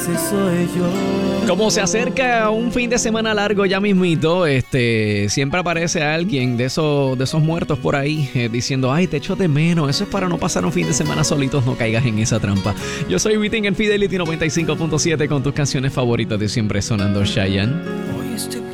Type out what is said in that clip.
soy yo. Como se acerca un fin de semana largo ya mismito, siempre aparece alguien de esos muertos por ahí diciendo, ay, te echo de menos. Eso es para no pasar un fin de semana solitos, no caigas en esa trampa. Yo soy Witin en Fidelity 95.7 con tus canciones favoritas de siempre sonando Chayanne. Hoy estoy